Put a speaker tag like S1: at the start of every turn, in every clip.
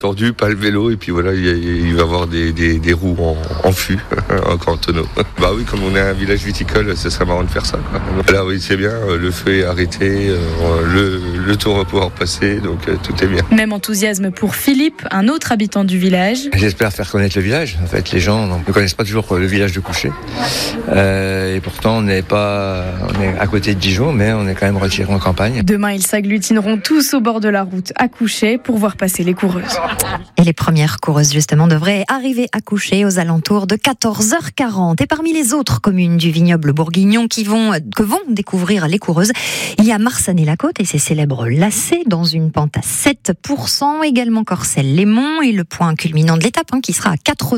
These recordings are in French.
S1: Tordu, pas le vélo, et puis voilà, il va avoir des roues en fût, encore en tonneau. Bah oui, comme on est un village viticole, ce serait marrant de faire ça, quoi. Là oui, c'est bien, le feu est arrêté, le tour va pouvoir passer, donc tout est bien.
S2: Même enthousiasme pour Philippe, un autre habitant du village.
S3: J'espère faire connaître le village. En fait, les gens ne connaissent pas toujours le village de Couchet. Et pourtant, on est à côté de Dijon, mais on est quand même retiré en campagne.
S2: Demain, ils s'agglutineront tous au bord de la route à Couchet pour voir passer les coureuses.
S4: Et les premières coureuses, justement, devraient arriver à Couchet aux alentours de 14h40. Et parmi les autres communes du vignoble bourguignon que vont découvrir les coureuses, il y a Marsanne-la-Côte et ses célèbres lacets dans une pente à 7%. Également Corcelles-les-Monts et le point culminant de l'étape qui sera à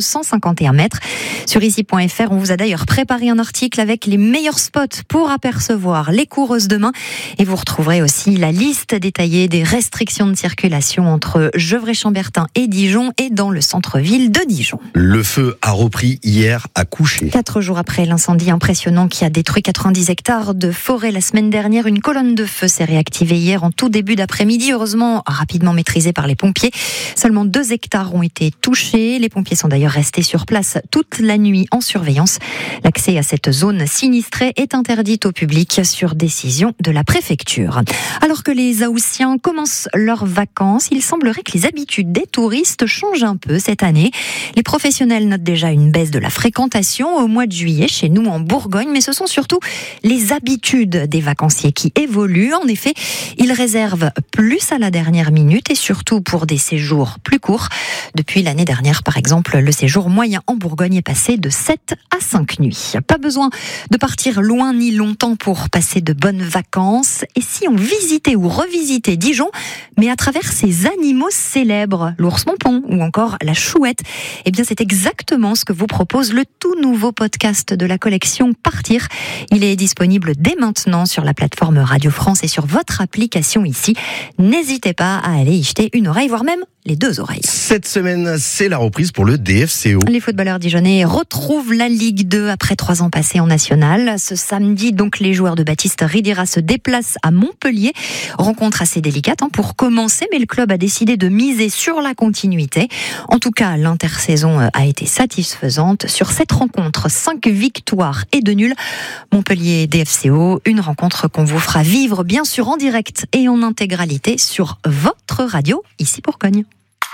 S4: 451 mètres. Sur ici.fr, on vous a d'ailleurs préparé un article avec les meilleurs spots pour apercevoir les coureuses demain. Et vous retrouverez aussi la liste détaillée des restrictions de circulation entre Gevrey-Chambertin et Dijon et dans le centre-ville de Dijon.
S5: Le feu a repris hier à Couchet.
S4: 4 jours après l'incendie impressionnant qui a détruit 90 hectares de forêt la semaine dernière, une colonne de feu s'est réactivée hier en tout début d'après-midi, heureusement rapidement maîtrisée par les pompiers. Seulement 2 hectares ont été touchés. Les pompiers sont d'ailleurs restés sur place toute la nuit en surveillance. L'accès à cette zone sinistrée est interdit au public sur décision de la préfecture. Alors que les Haussiens commencent leurs vacances, il semblerait que les habitudes des touristes changent un peu cette année. Les professionnels notent déjà une baisse de la fréquentation au mois de juillet chez nous en Bourgogne, mais ce sont surtout les habitudes des vacanciers qui évoluent. En effet, ils réservent plus à la dernière minute et surtout pour des séjours plus courts. Depuis l'année dernière, par exemple, le séjour moyen en Bourgogne est passé de 7 à 5 nuits. Pas besoin de partir loin ni longtemps pour passer de bonnes vacances. Et si on visitait ou revisitait Dijon, mais à travers ses animaux célèbres, l'ours pompon ou encore la chouette, eh bien c'est exactement ce que vous propose le tout nouveau podcast de la collection Partir. Il est disponible dès maintenant sur la plateforme Radio France et sur votre application ici. N'hésitez pas à aller y jeter une oreille, voire même les 2 oreilles.
S5: Cette semaine, c'est la reprise pour le DFCO.
S4: Les footballeurs dijonnais retrouvent la Ligue 2 après 3 ans passés en national. Ce samedi, donc, les joueurs de Baptiste Ridira se déplacent à Montpellier. Rencontre assez délicate pour commencer, mais le club a décidé de miser sur la continuité. En tout cas, l'intersaison a été satisfaisante. Sur cette rencontre, 5 victoires et 2 nuls. Montpellier DFCO, une rencontre qu'on vous fera vivre, bien sûr, en direct et en intégralité sur votre radio, ici Bourgogne.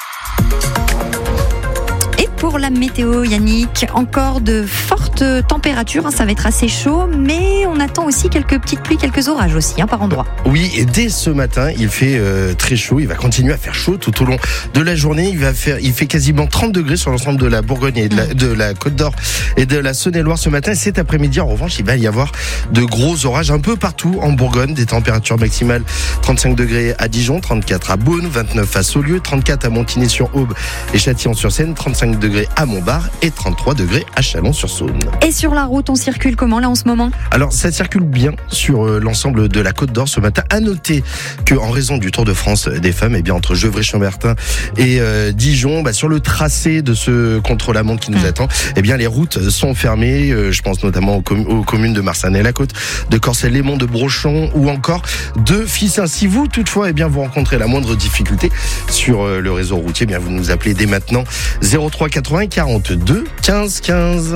S4: Et pour la météo, Yannick, encore de fortes températures, ça va être assez chaud, mais on attend aussi quelques petites pluies, quelques orages aussi, par endroit.
S5: Oui, et dès ce matin, il fait très chaud, il va continuer à faire chaud tout au long de la journée. Il fait quasiment 30 degrés sur l'ensemble de la Bourgogne et de la Côte d'Or et de la Saône-et-Loire ce matin. Et cet après-midi, en revanche, il va y avoir de gros orages un peu partout en Bourgogne, des températures maximales 35 degrés à Dijon, 34 à Beaune, 29 à Saulieu, 34 à Montigny-sur-Aube et Châtillon-sur-Seine, 35 degrés à Montbard et 33 degrés à Chalon-sur-Saône.
S4: Et sur la route, on circule comment là en ce moment ?
S5: Alors ça circule bien sur l'ensemble de la Côte d'Or ce matin. À noter qu'en raison du Tour de France des femmes, entre Gevrey-Chambertin et Dijon, sur le tracé de ce contre-la-montre qui nous attend, les routes sont fermées. Je pense notamment aux communes de Marsanne-la-Côte, de Corcelles-les-Monts, de Brochon ou encore de Fissin. Si vous toutefois vous rencontrez la moindre difficulté sur le réseau routier, vous nous appelez dès maintenant 03 80 42 15 15.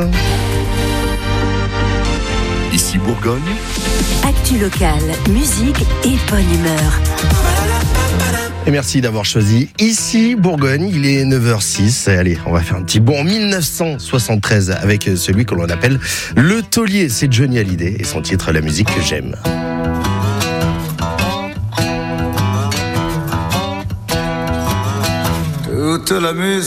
S6: Ici Bourgogne.
S7: Actu locale, musique et bonne humeur.
S5: Et merci d'avoir choisi Ici Bourgogne. Il est 9h06. Allez, on va faire un petit bond en 1973 avec celui que l'on appelle Le Taulier. C'est Johnny Hallyday et son titre La musique que j'aime.
S8: Toute la musique.